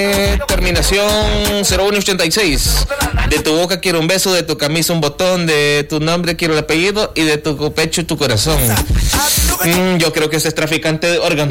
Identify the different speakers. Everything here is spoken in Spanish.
Speaker 1: terminación 0186. De tu boca quiero un beso, de tu camisa un botón, de tu nombre quiero el apellido y de tu pecho tu corazón. Yo creo que ese es traficante de órganos.